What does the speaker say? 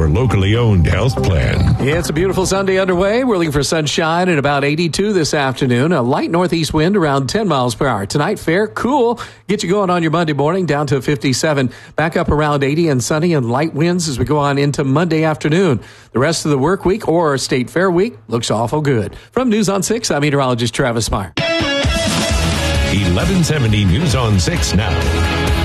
your locally owned health plan. Yeah, it's a beautiful Sunday underway. We're looking for sunshine at about 82 this afternoon. A light northeast wind around 10 miles per hour. Tonight, fair, cool. Get you going on your Monday morning down to 57. Back up around 80 and sunny and light winds as we go on into Monday afternoon. The rest of the work week or State Fair week looks awful good. From News on 6, I'm meteorologist Travis Meyer. 1170 News on 6 now.